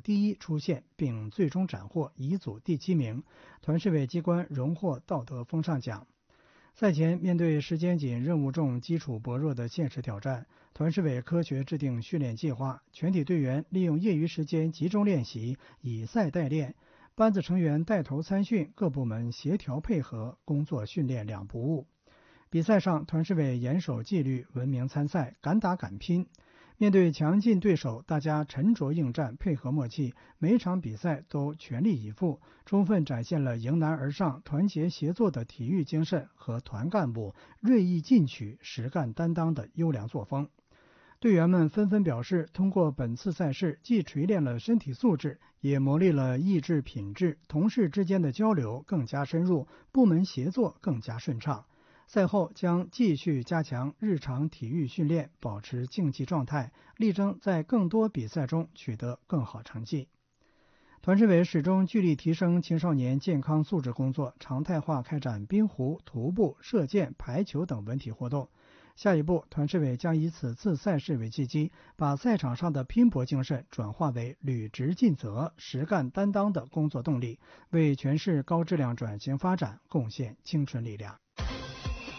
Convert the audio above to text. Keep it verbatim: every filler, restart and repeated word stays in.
第一出现，并最终斩获，乙组第七名，团市委机关荣获道德风尚奖。赛前，面对时间紧、任务重、基础薄弱的现实挑战，团市委科学制定训练计划，全体队员利用业余时间集中练习，以赛代练，班子成员带头参训，各部门协调配合，工作训练两不误。比赛上，团市委严守纪律，文明参赛，敢打敢拼。面对强劲对手，大家沉着应战，配合默契，每场比赛都全力以赴，充分展现了迎难而上、团结协作的体育精神和团干部锐意进取、实干担当的优良作风。队员们纷纷表示，通过本次赛事，既锤炼了身体素质，也磨砺了意志品质，同事之间的交流更加深入，部门协作更加顺畅。赛后将继续加强日常体育训练，保持竞技状态，力争在更多比赛中取得更好成绩。团市委始终聚力提升青少年健康素质工作，常态化开展冰壶、徒步、射箭、排球等文体活动。下一步，团市委将以此次赛事为契机，把赛场上的拼搏精神转化为履职尽责、实干担当的工作动力，为全市高质量转型发展贡献青春力量。